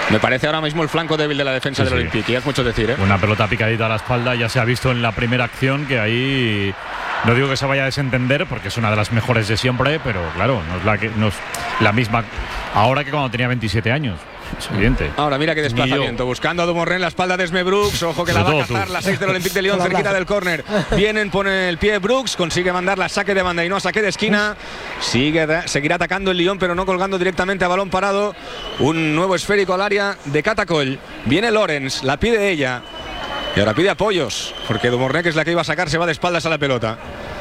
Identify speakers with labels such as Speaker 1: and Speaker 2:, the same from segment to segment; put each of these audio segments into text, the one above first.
Speaker 1: Me parece ahora mismo el flanco débil de la defensa del Olympique, y es mucho decir, ¿eh?
Speaker 2: Una pelota picadita a la espalda, ya se ha visto en la primera acción que ahí, no digo que se vaya a desentender porque es una de las mejores de siempre, pero claro, no es la misma ahora que cuando tenía 27 años. Es evidente.
Speaker 1: Ahora mira qué desplazamiento, buscando a Dumouré en la espalda de Esme Brooks. Ojo que la va a cazar la 6 del Olympique de Lyon, cerquita del córner. Vienen, pone el pie Brooks, consigue mandarla a saque de banda y no a saque de esquina. Seguirá atacando el Lyon, pero no colgando directamente a balón parado. Un nuevo esférico al área de Catacoll. Viene Lorenz, la pide ella. Y ahora pide apoyos, porque Dumouré, que es la que iba a sacar, se va de espaldas a la pelota.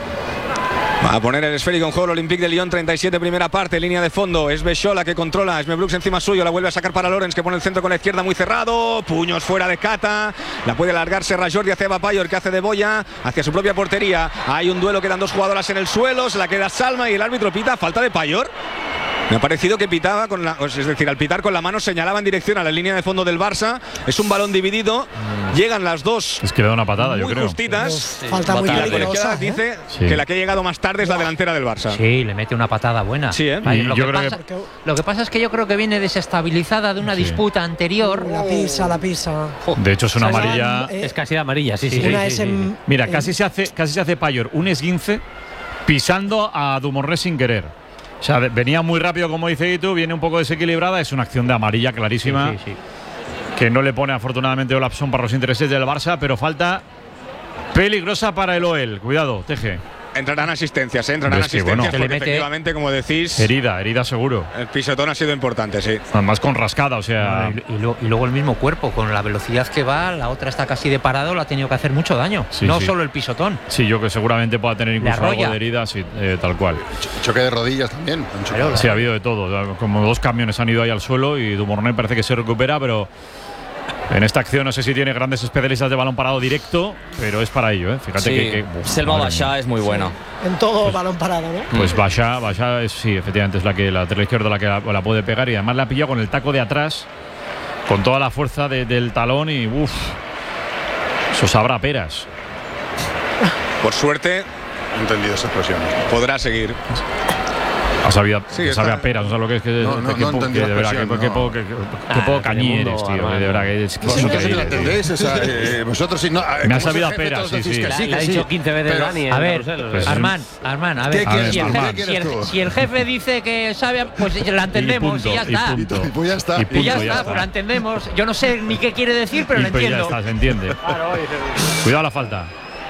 Speaker 1: Va a poner el esférico en juego el Olympique de Lyon, 37 primera parte, línea de fondo. Es Bechola que controla, Esme Brooks encima suyo, la vuelve a sacar para Lorenz, que pone el centro con la izquierda muy cerrado. Puños fuera de Cata, la puede alargar Serra Jordi hacia Eva Payor, que hace de boya hacia su propia portería. Hay un duelo, quedan dos jugadoras en el suelo, se la queda Salma y el árbitro pita falta de Payor. Me ha parecido que pitaba es decir, al pitar con la mano señalaba en dirección a la línea de fondo del Barça. Es un balón dividido. Llegan las dos.
Speaker 2: Es que le da una patada, yo creo.
Speaker 1: Justitas.
Speaker 3: Falta muy peligrosa.
Speaker 1: Dice que la que ha llegado más tarde es la delantera del Barça.
Speaker 4: Sí, le mete una patada buena.
Speaker 1: Sí, ¿eh?
Speaker 4: Lo que pasa es que yo creo que viene desestabilizada de una disputa anterior.
Speaker 3: La pisa.
Speaker 2: De hecho, es una amarilla.
Speaker 4: Es casi amarilla, sí.
Speaker 2: Mira, casi se hace Payor un esguince pisando a Dumouré sin querer. O sea, venía muy rápido, como dice Itu, viene un poco desequilibrada. Es una acción de amarilla clarísima. Que no le pone afortunadamente Olafsson para los intereses del Barça, pero falta peligrosa para el OEL. Cuidado, Teje.
Speaker 1: Entrarán asistencias, porque efectivamente, como decís,
Speaker 2: herida seguro.
Speaker 1: El pisotón ha sido importante, sí.
Speaker 2: Además con rascada, o sea.
Speaker 4: Y luego el mismo cuerpo, con la velocidad que va, la otra está casi de parado, le ha tenido que hacer mucho daño. Solo el pisotón.
Speaker 2: Sí, yo que seguramente pueda tener incluso algo de herida, sí, tal cual.
Speaker 5: Choque de rodillas también.
Speaker 2: Sí, ha habido de todo. Como dos camiones han ido ahí al suelo y Dumouré parece que se recupera, pero en esta acción no sé si tiene grandes especialistas de balón parado directo, pero es para ello, ¿eh? Fíjate que
Speaker 6: Selma Bachá es muy buena.
Speaker 3: En todo balón parado, ¿no?
Speaker 2: Pues Bachá sí, efectivamente es la lateral izquierda la que la puede pegar, y además la ha pillado con el taco de atrás, con toda la fuerza del talón, y eso sabrá peras.
Speaker 1: Por suerte,
Speaker 5: he entendido esa expresión.
Speaker 1: Podrá seguir.
Speaker 2: Sabe a peras, o sea, lo que es que de verdad que poco cañí eres, tío, de verdad que es
Speaker 5: vosotros sí la entendéis, vosotros sí no.
Speaker 2: Me ha sabido a peras, sí.
Speaker 4: La ha dicho 15 veces Dani. A ver, Armand, a ver, si el jefe dice que sabe, pues la entendemos y ya está.
Speaker 5: Pues ya está.
Speaker 4: Y ya está, pues la entendemos. Yo no sé ni qué quiere decir, pero lo entiendo.
Speaker 2: Ya está, se entiende. Cuidado la falta.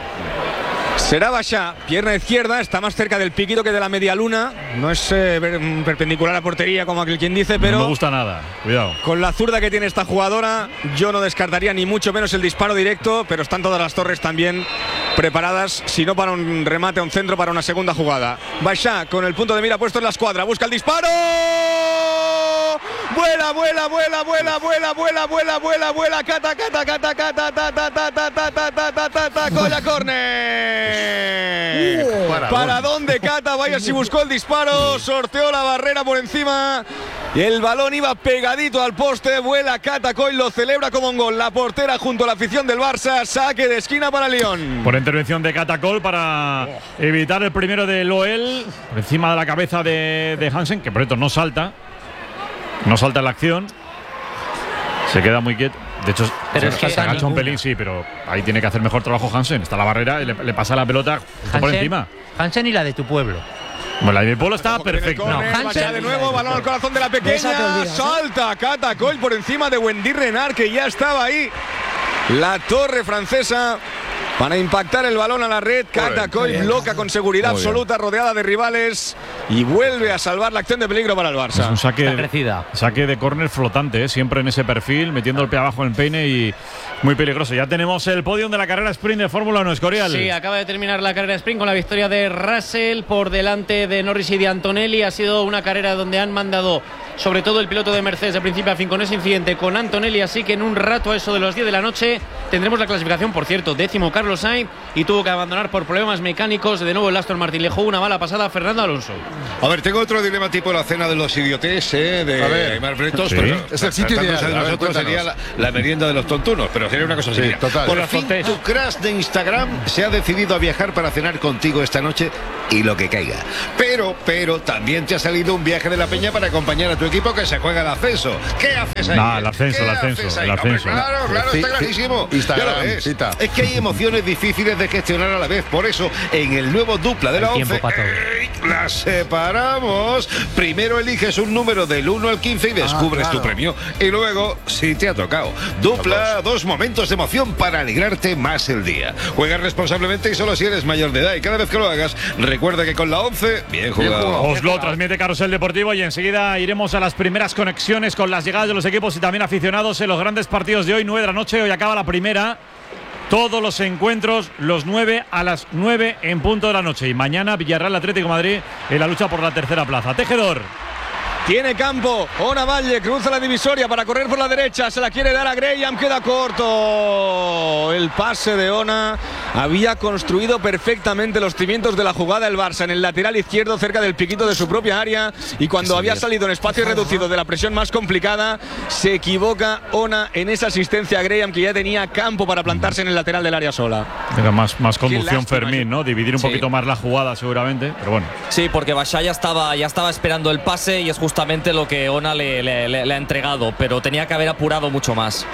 Speaker 1: Será Bachá, pierna izquierda, está más cerca del piquito que de la media luna. No es perpendicular a portería como aquel quien dice, pero
Speaker 2: no me gusta nada, cuidado.
Speaker 1: Con la zurda que tiene esta jugadora, yo no descartaría ni mucho menos el disparo directo, pero están todas las torres también preparadas, si no para un remate, un centro, para una segunda jugada. Bachá con el punto de mira puesto en la escuadra, busca el disparo. Vuela, cata, con la córner. ¿Para dónde Cata? Vaya si buscó el disparo, sorteó la barrera por encima y el balón iba pegadito al poste. Vuela Catacoll, lo celebra como un gol la portera junto a la afición del Barça. Saque de esquina para Lyon.
Speaker 2: Por intervención de Catacoll para evitar el primero de Loel, por encima de la cabeza de Hansen, que por esto no salta en la acción, se queda muy quieto. De hecho, se agacha un pelín, sí, pero ahí tiene que hacer mejor trabajo Hansen. Está la barrera y le pasa la pelota por encima.
Speaker 4: Hansen y la de tu pueblo.
Speaker 2: Bueno, la de mi pueblo estaba perfecta.
Speaker 1: No, Hansen de nuevo, balón al corazón de la pequeña. Salta Catacoll por encima de Wendy Renard, que ya estaba ahí. La torre francesa para impactar el balón a la red. Catacoll bloca con seguridad absoluta, rodeada de rivales, y vuelve a salvar la acción de peligro para el Barça.
Speaker 2: Es un saque de córner flotante, siempre en ese perfil, metiendo el pie abajo en el peine, y muy peligroso. Ya tenemos el podium de la carrera sprint de Fórmula 1, Escorial.
Speaker 7: Sí, acaba de terminar la carrera sprint con la victoria de Russell por delante de Norris y de Antonelli. Ha sido una carrera donde han mandado sobre todo el piloto de Mercedes de principio a fin con ese incidente con Antonelli, así que en un rato, a eso de las 10 de la noche, tendremos la clasificación. Por cierto, 10º Carlos Sainz, y tuvo que abandonar por problemas mecánicos. De nuevo el Aston Martin le jugó una mala pasada a Fernando Alonso.
Speaker 8: A ver, tengo otro dilema tipo la cena de los idiotes de Aymar Bretos, pero
Speaker 5: es el sitio ideal.
Speaker 8: De nosotros sería la merienda de los tontunos, pero sería una cosa así.
Speaker 5: Total.
Speaker 8: Por fin tu crush de Instagram se ha decidido a viajar para cenar contigo esta noche y lo que caiga. Pero también te ha salido un viaje de la peña para acompañar a tu tu equipo que se juega el ascenso. ¿Qué haces ahí?
Speaker 2: No, el ascenso.
Speaker 8: Hombre, claro, está clarísimo.
Speaker 5: Instagram,
Speaker 8: Ya lo ves.
Speaker 5: cita.
Speaker 8: Es que hay emociones difíciles de gestionar a la vez. Por eso, en el nuevo dupla de la 11, las separamos. Primero eliges un número del 1 al 15 y descubres tu premio. Y luego, si te ha tocado. Dupla, 2 momentos de emoción para alegrarte más el día. Juega responsablemente y solo si eres mayor de edad. Y cada vez que lo hagas, recuerda que con la 11, bien jugado.
Speaker 2: Os lo transmite Carrusel Deportivo y enseguida iremos a las primeras conexiones con las llegadas de los equipos y también aficionados en los grandes partidos de hoy, 9 de la noche. Hoy acaba la primera. Todos los encuentros, los 9 a las 9 en punto de la noche. Y mañana Villarreal Atlético de Madrid en la lucha por la tercera plaza. Tejedor.
Speaker 1: Tiene campo, Ona Valle cruza la divisoria para correr por la derecha, se la quiere dar a Graham, queda corto. El pase de Ona había construido perfectamente los cimientos de la jugada el Barça en el lateral izquierdo cerca del piquito de su propia área y cuando había salido en espacio reducido de la presión más complicada, se equivoca Ona en esa asistencia a Graham que ya tenía campo para plantarse en el lateral del área sola.
Speaker 2: Era más conducción Fermín, ¿no? Dividir un poquito más la jugada seguramente, pero bueno.
Speaker 6: Sí, porque Bachá ya estaba esperando el pase y es justamente lo que Ona le ha entregado, pero tenía que haber apurado mucho más.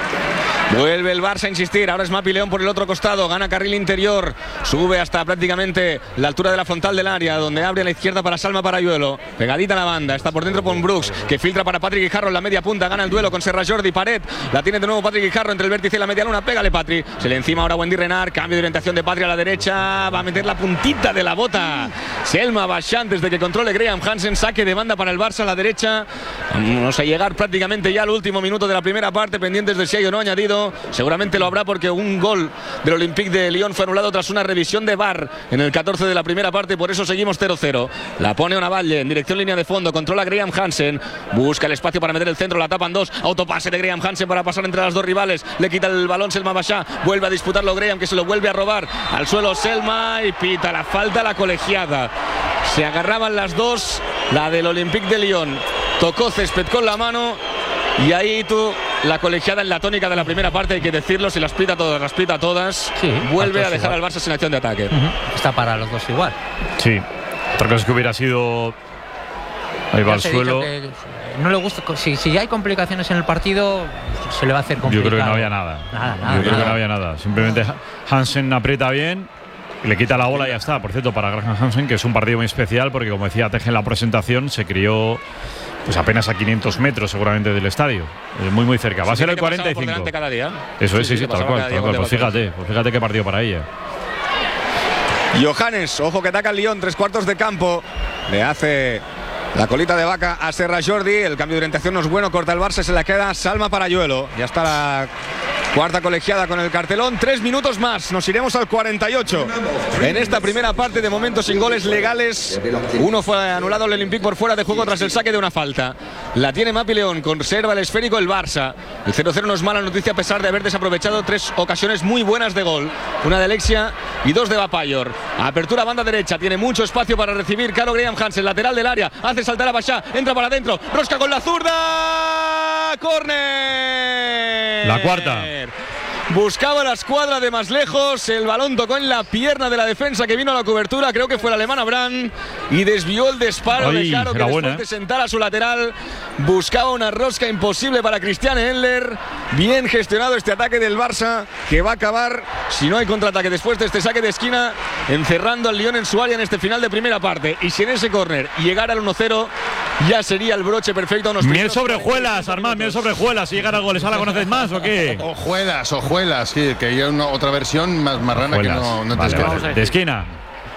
Speaker 1: Vuelve el Barça a insistir, ahora es Mapi León por el otro costado, gana carril interior, sube hasta prácticamente la altura de la frontal del área, donde abre a la izquierda para Salma Parayuelo, pegadita a la banda, está por dentro con Brooks, que filtra para Patrick Guijarro en la media punta, gana el duelo con Serra Jordi, Pared, la tiene de nuevo Patrick Guijarro entre el vértice y la media luna, pégale Patri, se le encima ahora Wendy Renard, cambio de orientación de Patri a la derecha, va a meter la puntita de la bota, Selma Bachá antes de que controle Graham Hansen, saque de banda para el Barça a la derecha, vamos a llegar prácticamente ya al último minuto de la primera parte, pendientes de si hay o no añadido. Seguramente lo habrá porque un gol del Olympique de Lyon fue anulado tras una revisión de VAR en el 14 de la primera parte, por eso seguimos 0-0. La pone Ona Valle en dirección línea de fondo, controla Graham Hansen, busca el espacio para meter el centro, la tapan dos, autopase de Graham Hansen para pasar entre las dos rivales, le quita el balón Selma Bachá, vuelve a disputarlo Graham que se lo vuelve a robar al suelo Selma y pita la falta la colegiada. Se agarraban las dos, la del Olympique de Lyon tocó césped con la mano. Y ahí la colegiada en la tónica de la primera parte, hay que decirlo, si las pita todas, sí, vuelve a dejar al Barça sin acción de ataque.
Speaker 4: Está para los dos igual.
Speaker 2: Sí, otra cosa que hubiera sido… Ahí va al suelo.
Speaker 4: No le gusta, si hay complicaciones en el partido, se le va a hacer complicado.
Speaker 2: Yo creo que no había nada. Yo creo que no había nada. Simplemente Hansen aprieta bien y le quita la bola y ya está. Por cierto, para Graham Hansen, que es un partido muy especial, porque como decía Teje en la presentación, se crió pues apenas a 500 metros seguramente del estadio, muy muy cerca. Va a ser el 45.
Speaker 1: Cada día.
Speaker 2: Eso es, sí, tal cual. Pues fíjate qué partido para ella.
Speaker 1: Johannes, ojo que ataca el Lyon, 3/4 de campo. Le hace la colita de vaca a Serra Jordi. El cambio de orientación no es bueno, corta el Barça, se la queda Salma Parayuelo. Ya está la cuarta colegiada con el cartelón. 3 minutos más, nos iremos al 48. En esta primera parte, de momento sin goles legales. Uno fue anulado el Olympique por fuera de juego tras el saque de una falta. La tiene Mapi León, conserva el esférico el Barça. El 0-0 no es mala noticia a pesar de haber desaprovechado 3 ocasiones muy buenas de gol. Una de Alexia y 2 de Bapayor. Apertura banda derecha, tiene mucho espacio para recibir Caro Graham Hansen, lateral del área. Hace saltar a Bachá, entra para adentro, rosca con la zurda. ¡Córner!
Speaker 2: La cuarta.
Speaker 1: Buscaba la escuadra de más lejos, el balón tocó en la pierna de la defensa que vino a la cobertura, creo que fue la alemana Brand, y desvió el disparo de Caro, que después de sentar a su lateral buscaba una rosca imposible para Christiane Endler. Bien gestionado este ataque del Barça, que va a acabar, si no hay contraataque después de este saque de esquina, encerrando al Lyon en su área en este final de primera parte. Y si en ese córner llegara al 1-0, ya sería el broche perfecto.
Speaker 2: Miel sobre hojuelas, Armand, miel sobre hojuelas. Si llegara al gol, ¿esa la conoces más o qué?
Speaker 5: Hojuelas, sí, que hay otra versión más marrana que no te
Speaker 2: vale. De esquina.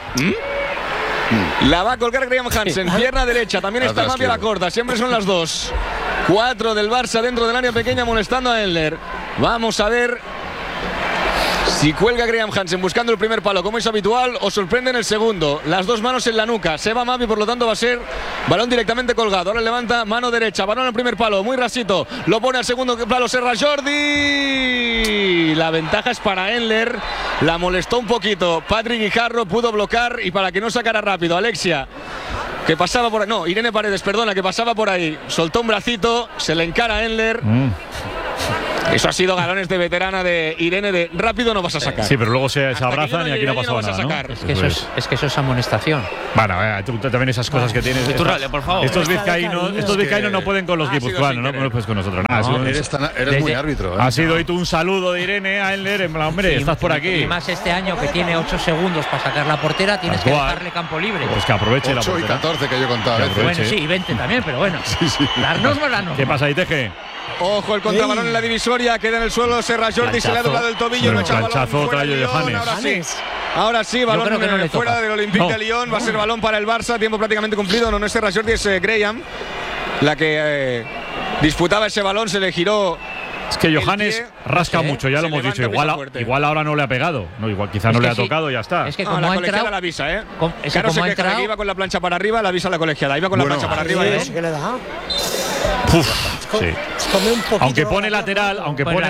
Speaker 1: La va a colgar Graham Hansen, pierna derecha, también está Mapi a la corta, siempre son las dos. 4 del Barça dentro del área pequeña molestando a Endler. Vamos a ver si cuelga Graham Hansen buscando el primer palo como es habitual o sorprende en el segundo. Las dos manos en la nuca, se va Mapi, por lo tanto va a ser balón directamente colgado. Ahora levanta mano derecha, balón al primer palo, muy rasito, lo pone al segundo palo Serra Jordi. La ventaja es para Endler, la molestó un poquito Patrick Guijarro, pudo bloquear y para que no sacara rápido Alexia, que pasaba por ahí, no, Irene Paredes, perdona, que pasaba por ahí, soltó un bracito, se le encara a Endler. Eso ha sido galones de veterana de Irene de rápido no vas a sacar.
Speaker 2: Sí, pero luego se abrazan y aquí no pasa nada, ¿no?
Speaker 4: Es que eso es amonestación.
Speaker 2: Bueno, tú también esas cosas que tienes.
Speaker 6: Por favor.
Speaker 2: Estos vizcaínos no pueden con los guipuzcoanos, no puedes con nosotros.
Speaker 5: Eres muy árbitro.
Speaker 2: Ha sido hoy tú un saludo de Irene a Elner, en plan, hombre, estás por aquí.
Speaker 4: Y más este año que tiene 8 segundos para sacar la portera, tienes que dejarle campo libre.
Speaker 2: Pues que aproveche la portera.
Speaker 5: 8 y 14 que yo contaba.
Speaker 4: Bueno, sí, y 20 también, pero bueno. Darnos.
Speaker 2: ¿Qué pasa ahí, Teje?
Speaker 1: Ojo, el contrabalón en la divisoria, queda en el suelo Serra Jordi, se le ha doblado el tobillo, no echa el balón fuera de Lyon, ahora sí, balón fuera del Olympique de Lyon, va a ser balón para el Barça, tiempo prácticamente cumplido, no es Serra Jordi, es Graham, la que disputaba ese balón, se le giró.
Speaker 2: Es que Johannes rasca mucho, ya lo hemos dicho. Igual ahora no le ha pegado. No, igual quizá no le ha tocado, ya está.
Speaker 4: Es que como
Speaker 1: la
Speaker 4: ha
Speaker 1: colegiada
Speaker 4: entrado,
Speaker 1: la avisa, ¿eh?
Speaker 4: Claro,
Speaker 1: se queja de que iba con la plancha para arriba, la avisa la colegiada. Iba con la plancha para arriba.
Speaker 3: Sí, que le da.
Speaker 2: Sí. Aunque pone lateral,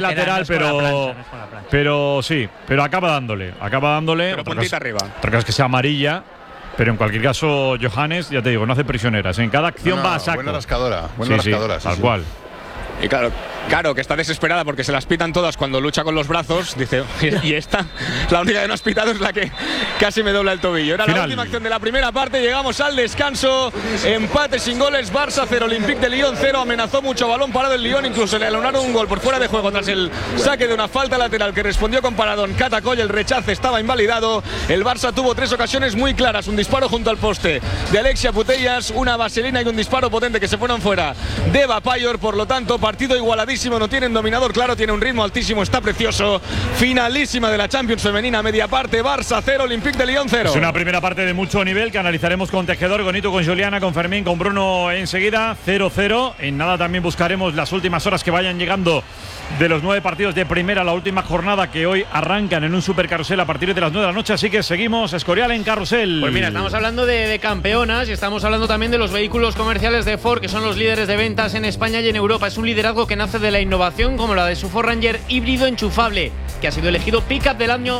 Speaker 2: pero sí, pero acaba dándole.
Speaker 1: Pero puntita arriba.
Speaker 2: Otra cosa es que sea amarilla. Pero en cualquier caso, Johannes, ya te digo, no hace prisioneras. En cada acción va a saco.
Speaker 5: Buena rascadora.
Speaker 2: Tal cual.
Speaker 1: Y claro, que está desesperada porque se las pitan todas cuando lucha con los brazos. Dice, y esta, la única que no has pitado es la que casi me dobla el tobillo. Era la última acción de la primera parte. Llegamos al descanso. Empate sin goles. Barça 0, Olympique de Lyon 0. Amenazó mucho, balón parado el Lyon. Incluso le alonaron un gol por fuera de juego tras el saque de una falta lateral que respondió con paradón Catacoll. El rechace estaba invalidado. El Barça tuvo 3 ocasiones muy claras. Un disparo junto al poste de Alexia Putellas, una vaselina y un disparo potente que se fueron fuera de Eva Payor. Por lo tanto, partido igualadísimo. No tienen dominador claro, tiene un ritmo altísimo, está precioso. Finalísima de la Champions femenina, media parte. Barça 0, Olympique de Lyon 0.
Speaker 2: Es una primera parte de mucho nivel que analizaremos con Tejedor, con Nito, con Juliana, con Fermín, con Bruno enseguida. 0-0. En nada también buscaremos las últimas horas que vayan llegando de los 9 partidos de primera, la última jornada que hoy arrancan en un supercarrusel a partir de las 9 de la noche. Así que seguimos Escorial en carrusel.
Speaker 7: Pues mira, estamos hablando de campeonas y estamos hablando también de los vehículos comerciales de Ford, que son los líderes de ventas en España y en Europa. Es un liderazgo que nace de la innovación, como la de su Ford Ranger híbrido enchufable, que ha sido elegido Pickup del año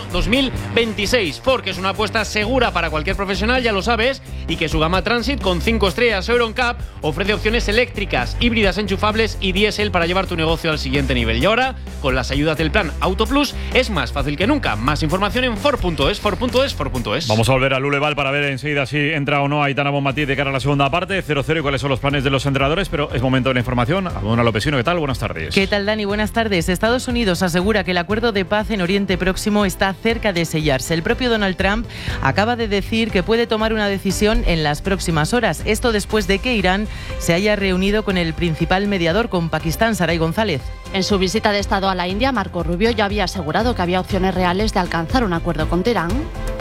Speaker 7: 2026. Ford, que es una apuesta segura para cualquier profesional, ya lo sabes, y que su gama Transit con 5 estrellas EuroNCAP ofrece opciones eléctricas, híbridas enchufables y diésel para llevar tu negocio al siguiente nivel. Y ahora, con las ayudas del plan Auto Plus, es más fácil que nunca. Más información en Ford.es, Ford.es.
Speaker 2: Vamos a volver a Luleval para ver enseguida si entra o no Aitana Bonmatí de cara a la segunda parte. 0-0 y cuáles son los planes de los entrenadores, pero es momento de la información. Abona Lopesino, ¿qué tal? Buenas tardes.
Speaker 9: ¿Qué tal, Dani? Buenas tardes. Estados Unidos asegura que el acuerdo de paz en Oriente Próximo está cerca de sellarse. El propio Donald Trump acaba de decir que puede tomar una decisión en las próximas horas. Esto después de que Irán se haya reunido con el principal mediador, con Pakistán, Saray González.
Speaker 10: En su visita de Estado a la India, Marco Rubio ya había asegurado que había opciones reales de alcanzar un acuerdo con Teherán.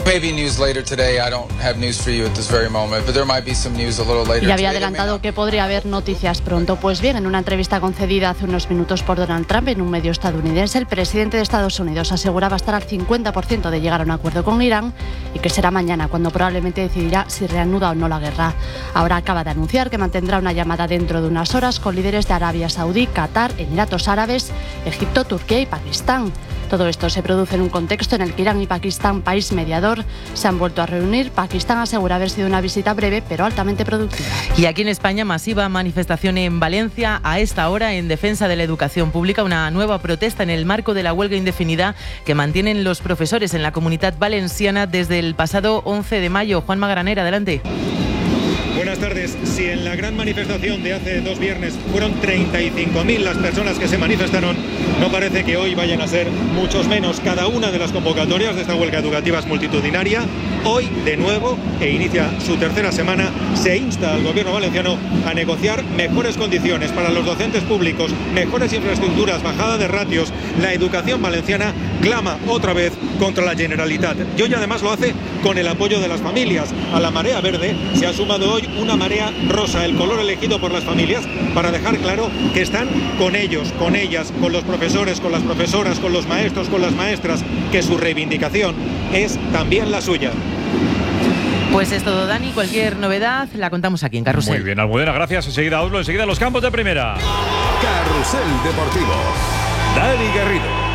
Speaker 10: Y había adelantado que podría haber noticias pronto. Pues bien, en una entrevista concedida hace unos minutos por Donald Trump en un medio estadounidense, el presidente de Estados Unidos aseguraba estar al 50% de llegar a un acuerdo con Irán y que será mañana cuando probablemente decidirá si reanuda o no la guerra. Ahora acaba de anunciar que mantendrá una llamada dentro de unas horas con líderes de Arabia Saudí, Qatar, Emiratos Árabes, Egipto, Turquía y Pakistán. Todo esto se produce en un contexto en el que Irán y Pakistán, país mediador, se han vuelto a reunir. Pakistán asegura haber sido una visita breve, pero altamente productiva.
Speaker 9: Y aquí en España, masiva manifestación en Valencia a esta hora en defensa de la educación pública. Una nueva protesta en el marco de la huelga indefinida que mantienen los profesores en la Comunidad Valenciana desde el pasado 11 de mayo. Juan Magranera, adelante.
Speaker 11: Buenas tardes. Si en la gran manifestación de hace 2 viernes fueron 35.000 las personas que se manifestaron, no parece que hoy vayan a ser muchos menos. Cada una de las convocatorias de esta huelga educativa es multitudinaria. Hoy, de nuevo, e inicia su tercera semana, se insta al gobierno valenciano a negociar mejores condiciones para los docentes públicos, mejores infraestructuras, bajada de ratios. La educación valenciana clama otra vez contra la Generalitat. Y hoy además lo hace con el apoyo de las familias. A la marea verde se ha sumado hoy una marea rosa, el color elegido por las familias, para dejar claro que están con ellos, con ellas, con los profesores, con las profesoras, con los maestros, con las maestras, que su reivindicación es también la suya.
Speaker 9: Pues es todo, Dani. Cualquier novedad la contamos aquí en Carrusel.
Speaker 2: Muy bien, Almudena, gracias. Enseguida Oslo, enseguida los campos de primera.
Speaker 12: Carrusel Deportivo. Dani Garrido.